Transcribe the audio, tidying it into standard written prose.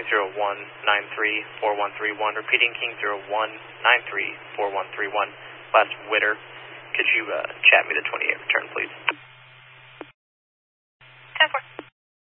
King 01934131. Repeating King 01934131. Last Witter. Could you chat me the 28 return, please?